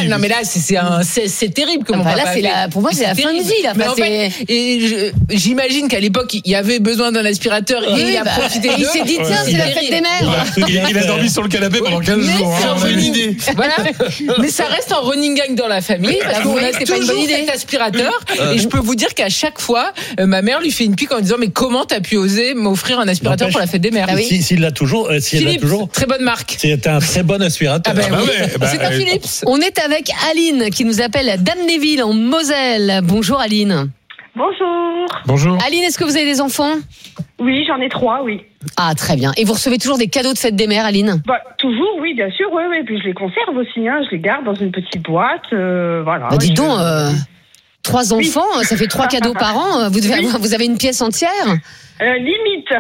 Non, mais là, c'est terrible que mon papa là, pour moi, c'est la fin de vie, là. Mais en fait, j'imagine qu'à l'époque, il y avait besoin d'un aspirateur et il a profité de. Il s'est dit, tiens, c'est la fête des mères. Il a dormi sur le canapé pendant 15 jours. C'est une idée. Voilà. Mais ça reste un running gang dans la famille. Parce qu'on a toujours cet aspirateur. Et je peux vous dire qu'à chaque fois, ma mère lui fait une pique en disant, mais comment t'as pu oser m'offrir un aspirateur pour la fête des mères? S'il l'a toujours, Philips, très bonne marque. C'est un très bon aspirateur. C'est un Philips. On est avec Aline qui nous appelle d'Amnéville en Moselle. Bonjour Aline. Bonjour. Aline, est-ce que vous avez des enfants? Oui, j'en ai 3, oui. Ah, très bien. Et vous recevez toujours des cadeaux de fête des mères, Aline? Toujours, oui, bien sûr, oui. Puis je les conserve aussi, je les garde dans une petite boîte, voilà. Dis donc, 3 enfants, ça fait 3 cadeaux par an. Vous avez une pièce entière? Limite.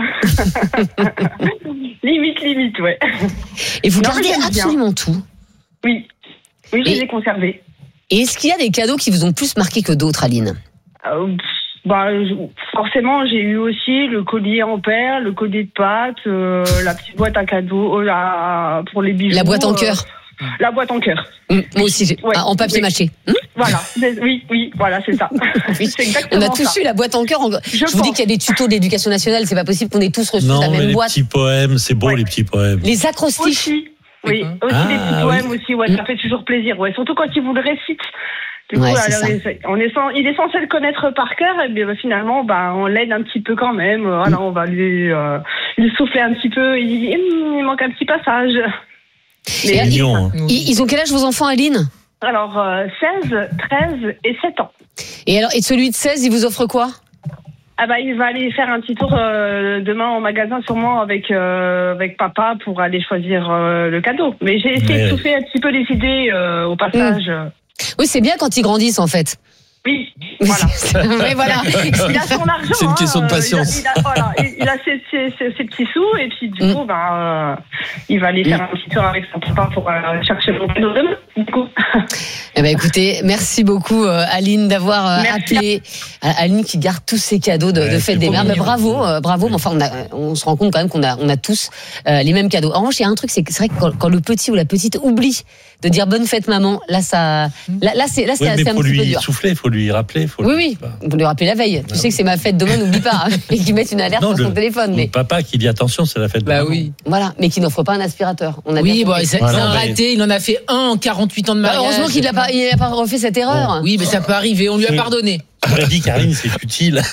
limite, ouais. Et vous gardez absolument tout? Oui, je les ai conservés. Et est-ce qu'il y a des cadeaux qui vous ont plus marqué que d'autres, Aline? Forcément, j'ai eu aussi le collier en perles, le collier de pâte, la petite boîte à cadeaux pour les bijoux. La boîte en cœur. La boîte en cœur. Moi aussi, en papier mâché. Voilà, oui, voilà, c'est ça. C'est exactement on a tous eu la boîte en cœur. Je vous dis qu'il y a des tutos de l'éducation nationale, c'est pas possible qu'on ait tous reçu la même boîte. Les petits poèmes, c'est beau les petits poèmes. Les acrostiches. Aussi. Oui, aussi des petits poèmes aussi, ça fait toujours plaisir, surtout quand ils vous le récitent. Du coup, il est censé le connaître par cœur, et bien finalement, on l'aide un petit peu quand même. On va lui souffler un petit peu. Il manque un petit passage. C'est mignon. Ils ont quel âge vos enfants, Aline? Alors 16, 13 et 7 ans. Et celui de 16, il vous offre quoi? Il va aller faire un petit tour demain en magasin sûrement avec papa pour aller choisir le cadeau. Mais j'ai essayé de souffler un petit peu les idées au passage. Oui, c'est bien quand ils grandissent en fait. Oui, voilà. Mais voilà. Il a son argent. C'est une question de patience. Il a ses petits sous et puis du coup, il va aller faire un petit tour avec son papa pour chercher mon cadeau demain. Du coup. Écoutez, merci beaucoup Aline d'avoir appelé. Aline qui garde tous ses cadeaux de fête des mères. Bravo. Mais enfin, on se rend compte quand même qu'on a tous les mêmes cadeaux. En revanche, il y a un truc, c'est vrai que quand le petit ou la petite oublie de dire bonne fête maman, là c'est un petit peu dur. Souffler, faut lui rappeler. Oui. Vous lui rappelez la veille. Tu sais que c'est ma fête demain, n'oublie pas. Et qu'il mette une alerte sur son téléphone. Mais papa qui dit attention, c'est la fête. Oui. Voilà, mais qui n'offre pas un aspirateur. C'est un raté. Il en a fait un en 48 ans de mariage. Heureusement qu'il n'a pas refait cette erreur. Oui, mais ça peut arriver. On lui a pardonné. J'aurais dit, Karine, c'est utile.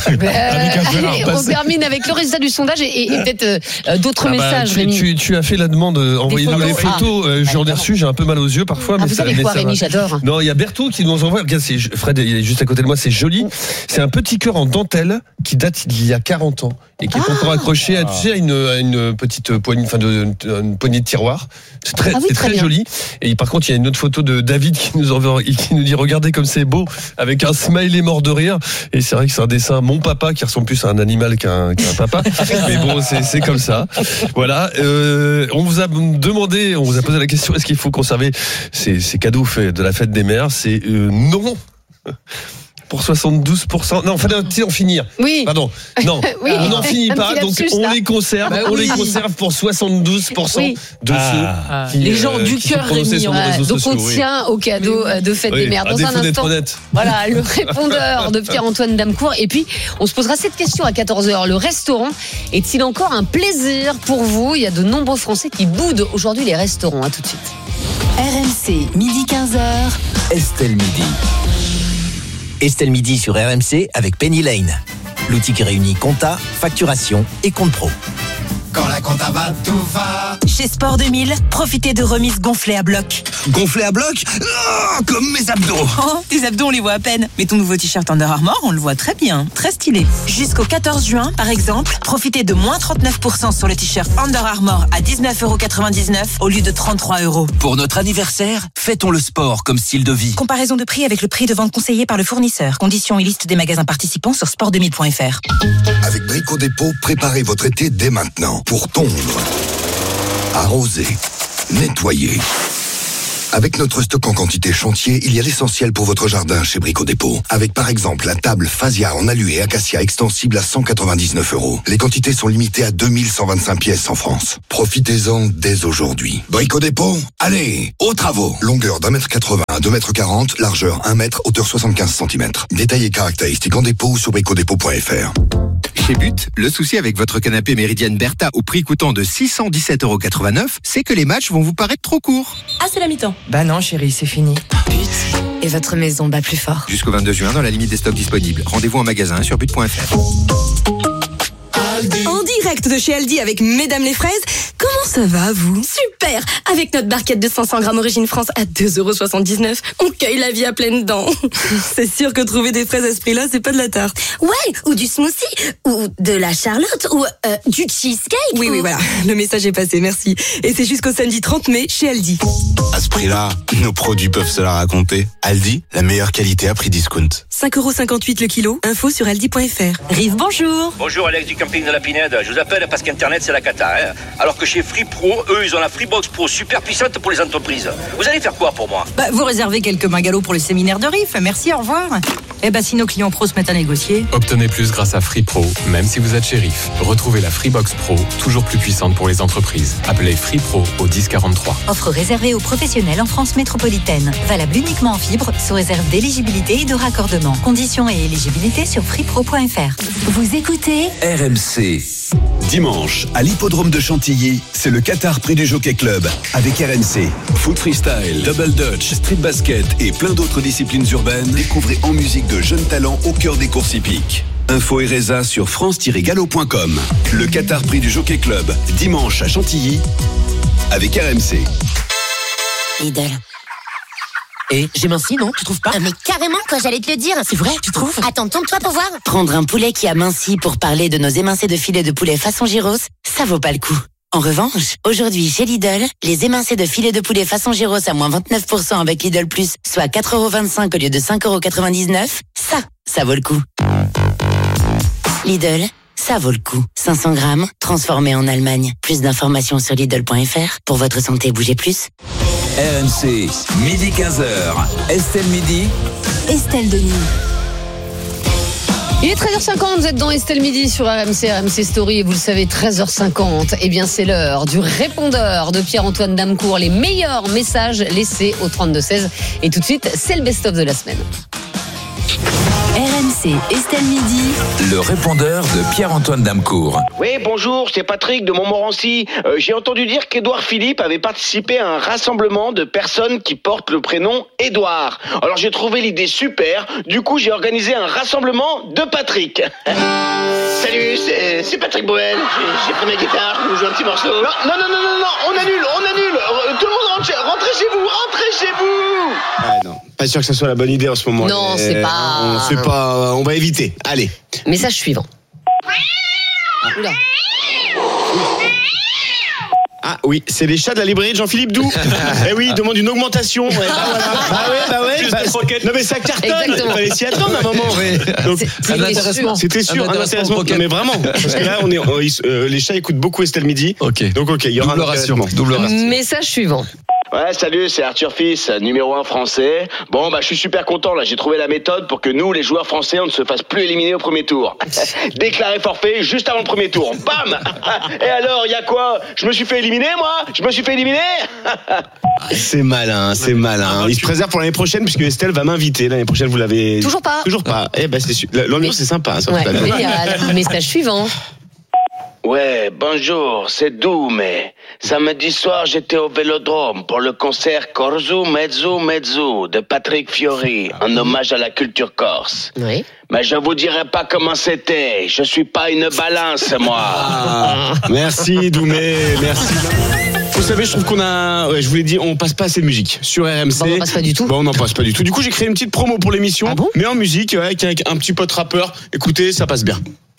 On termine avec le résultat du sondage et peut-être d'autres messages. Tu as fait la demande, envoyez-nous les photos. J'en ai reçu, j'ai un peu mal aux yeux parfois. Vous savez quoi, Rémi, j'adore. Non, il y a Berthaud qui nous envoie. Regarde, Fred, il est juste à côté de moi, c'est joli. C'est un petit cœur en dentelle qui date d'il y a 40 ans et qui est encore accroché à une petite poignée, une poignée de tiroir. C'est très joli. Et par contre, il y a une autre photo de David qui nous dit regardez comme c'est beau avec un smiley mort de rire. Et c'est vrai que c'est un dessin mon papa qui ressemble plus à un animal qu'un papa. Mais bon, c'est comme ça. Voilà. On vous a posé la question, est-ce qu'il faut conserver ces cadeaux de la fête des mères? C'est non. Pour 72%. Non, fallait en finir. Oui. Pardon. Non. Oui. On n'en finit pas. Donc, on les conserve. Les conserve pour 72% de ceux qui. Les gens du cœur, Rémi. Donc, on tient au cadeau de fête des mères. Dans un instant. Voilà, le répondeur de Pierre-Antoine Damecourt. Et puis, on se posera cette question à 14h. Le restaurant est-il encore un plaisir pour vous? Il y a de nombreux Français qui boudent aujourd'hui les restaurants. À tout de suite. RMC, midi 15h. Estelle Midi. Estelle Midi sur RMC avec Penny Lane. L'outil qui réunit compta, facturation et compte pro. Quand la compta va, tout va. Chez Sport 2000, profitez de remises gonflées à bloc. Gonflé à bloc? Comme mes abdos. Oh, tes abdos, on les voit à peine. Mais ton nouveau t-shirt Under Armour, on le voit très bien. Très stylé. Jusqu'au 14 juin, par exemple, profitez de moins 39% sur le t-shirt Under Armour à 19,99€ au lieu de 33€. Pour notre anniversaire, fêtons le sport comme style de vie. Comparaison de prix avec le prix de vente conseillé par le fournisseur. Conditions et liste des magasins participants sur sport2000.fr. Avec Brico Dépôt, préparez votre été dès maintenant. Pour tondre, arroser, nettoyer. Avec notre stock en quantité chantier, il y a l'essentiel pour votre jardin chez Brico Dépôt. Avec par exemple la table Phasia en alu et acacia extensible à 199€. Les quantités sont limitées à 2125 pièces en France. Profitez-en dès aujourd'hui. Brico Dépôt, allez, aux travaux. Longueur d'1,80 m moyen 2,40 m, largeur 1 m, hauteur 75 cm. Détails et caractéristiques en dépôt ou sur bricodépôt.fr. Chez But, le souci avec votre canapé Méridienne Bertha au prix coûtant de 617,89 €, c'est que les matchs vont vous paraître trop courts. Ah, c'est la mi-temps. Bah non chérie, c'est fini. But, et votre maison bat plus fort. Jusqu'au 22 juin dans la limite des stocks disponibles. Rendez-vous en magasin sur but.fr. En direct de chez Aldi avec Mesdames les fraises. Comment ça va, vous? Super! Avec notre barquette de 500 grammes Origine France à 2,79 €, on cueille la vie à pleines dents. C'est sûr que trouver des fraises à ce prix-là, c'est pas de la tarte. Ouais, ou du smoothie, ou de la charlotte, ou du cheesecake. Oui, voilà, le message est passé, merci. Et c'est jusqu'au samedi 30 mai chez Aldi. À ce prix-là, nos produits peuvent se la raconter. Aldi, la meilleure qualité à prix discount. 5,58 € le kilo, info sur aldi.fr. Rive, bonjour. Bonjour, Alex du camping de la Pinède. Je vous appelle parce qu'Internet, c'est la cata. Hein. Alors que chez Free Pro, eux, ils ont la Freebox Pro super puissante pour les entreprises. Vous allez faire quoi pour moi? Vous réservez quelques bungalows pour le séminaire de Riff. Merci, au revoir. Si nos clients pros se mettent à négocier. Obtenez plus grâce à Free Pro, même si vous êtes chez Riff. Retrouvez la Freebox Pro, toujours plus puissante pour les entreprises. Appelez Free Pro au 1043. Offre réservée aux professionnels en France métropolitaine. Valable uniquement en fibre, sous réserve d'éligibilité et de raccordement. Conditions et éligibilité sur freepro.fr. Vous écoutez RMC. Dimanche, à l'hippodrome de Chantilly, c'est le Qatar Prix du Jockey Club avec RMC. Foot freestyle, double dutch, street basket et plein d'autres disciplines urbaines. Découvrez en musique de jeunes talents au cœur des courses hippiques. Info et résa sur france-galop.com. Le Qatar Prix du Jockey Club, dimanche à Chantilly avec RMC. Lidl. Et j'ai minci, non? Tu trouves pas? Mais carrément, quoi, j'allais te le dire. C'est vrai, tu trouves? Attends, tourne-toi pour voir. Prendre un poulet qui a minci pour parler de nos émincés de filet de poulet façon gyros, ça vaut pas le coup. En revanche, aujourd'hui chez Lidl, les émincés de filet de poulet façon gyros à moins 29% avec Lidl Plus, soit 4,25 € au lieu de 5,99 €, ça vaut le coup. Lidl, ça vaut le coup. 500 grammes, transformé en Allemagne. Plus d'informations sur Lidl.fr. Pour votre santé, bougez plus. RMC, midi 15h. Estelle Midi. Estelle Denis. Il est 13h50, vous êtes dans Estelle Midi sur RMC Story et vous le savez, 13h50, eh bien c'est l'heure du répondeur de Pierre-Antoine Damecourt, les meilleurs messages laissés au 32-16. Et tout de suite, c'est le best-of de la semaine. RMC Estelle Midi. Le répondeur de Pierre-Antoine Damecourt. Oui, bonjour, c'est Patrick de Montmorency. J'ai entendu dire qu'Édouard Philippe avait participé à un rassemblement de personnes qui portent le prénom Édouard. Alors j'ai trouvé l'idée super, du coup j'ai organisé un rassemblement de Patrick. Salut, c'est Patrick Boel, j'ai pris ma guitare, je vous joue un petit morceau. Non, on annule. Tout le monde rentrez chez vous. Ah non, pas sûr que ça soit la bonne idée en ce moment. Non, c'est pas... On va éviter, allez. Message suivant. Oula. Ah oui, c'est les chats de la librairie de Jean-Philippe Doux. Eh oui, il demande une augmentation. Ouais, bah ouais. Non mais ça cartonne. Il fallait s'y attendre à un moment. Donc, un intéressement. C'était sûr, un intéressement. Non mais vraiment, parce que là, les chats écoutent beaucoup Estelle Midi. Ok. Donc il y aura double ration. Message suivant. Ouais, salut, c'est Arthur Fils, numéro 1 français. Bon, je suis super content, là, j'ai trouvé la méthode pour que nous, les joueurs français, on ne se fasse plus éliminer au premier tour. Déclarer forfait juste avant le premier tour. Bam. Et alors, il y a quoi? Je me suis fait éliminer, moi? C'est malin. Il se préserve pour l'année prochaine, puisque Estelle va m'inviter. L'année prochaine, vous l'avez... Toujours pas. Eh ben, c'est l'ambiance, c'est sympa. Ça, ouais, mais il y a le message suivant. Ouais, bonjour, c'est Doux, mais samedi soir, j'étais au Vélodrome pour le concert Corso Mezzo Mezzo de Patrick Fiori, en hommage à la culture corse. Oui. Mais je vous dirai pas comment c'était. Je suis pas une balance, moi. Merci, Doumé, merci. Vous savez, je trouve qu'on a... Ouais, je vous l'ai dit, on passe pas assez de musique sur RMC. Bon, on passe pas du tout. Bon, on n'en passe pas du tout. Du coup, j'ai créé une petite promo pour l'émission, ah bon, mais en musique, avec un petit pote rappeur. Écoutez, ça passe bien.